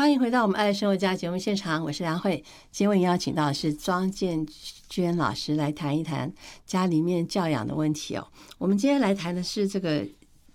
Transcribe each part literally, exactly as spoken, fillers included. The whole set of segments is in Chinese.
欢迎回到我们爱的生活家节目现场，我是梁慧。今天为您邀请到的是庄建娟老师来谈一谈家里面教养的问题哦。我们今天来谈的是这个，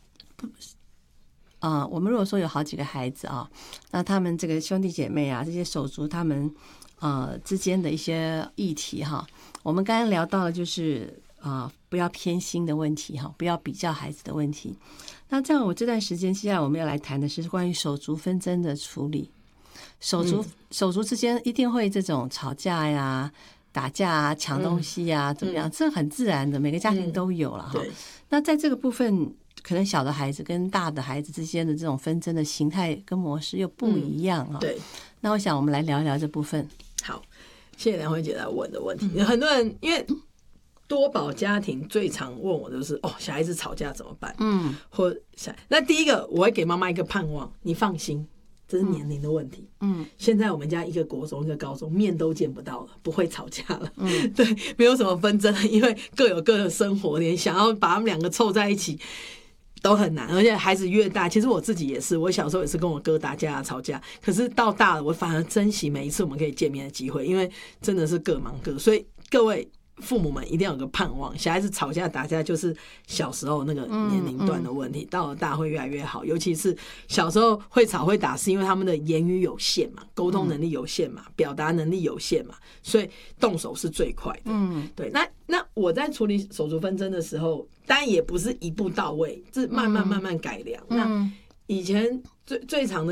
呃，我们如果说有好几个孩子啊，那他们这个兄弟姐妹啊，这些手足他们呃之间的一些议题哈，我们刚刚聊到的就是呃不要偏心的问题哈，不要比较孩子的问题。那这样，我这段时间接下来我们要来谈的是关于手足纷争的处理。手足、嗯、手足之间一定会这种吵架呀、打架啊、抢东西啊，嗯、怎么样？这很自然的，每个家庭都有了哈、嗯。那在这个部分，可能小的孩子跟大的孩子之间的这种纷争的形态跟模式又不一样啊、嗯。 对。 那我想我们来聊一聊这部分。 好，谢谢梁慧姐来问的问题。嗯、很多人因为多宝家庭最常问我就是哦，小孩子吵架怎么办？嗯，或那第一个我会给妈妈一个盼望，你放心，这是年龄的问题。嗯，现在我们家一个国中一个高中，面都见不到了，不会吵架了。嗯，对，没有什么纷争，因为各有各的生活，连想要把他们两个凑在一起都很难。而且孩子越大，其实我自己也是，我小时候也是跟我哥打架吵架，可是到大了，我反而珍惜每一次我们可以见面的机会，因为真的是各忙各。所以各位父母们一定要有个盼望，小孩子吵架打架就是小时候那个年龄段的问题，嗯嗯、到了大会越来越好。尤其是小时候会吵会打，是因为他们的言语有限嘛，沟通能力有限嘛，表达能力有限嘛，所以动手是最快的。嗯，对。那那我在处理手足纷争的时候，当然也不是一步到位，是慢慢慢慢改良。嗯、那以前最最常的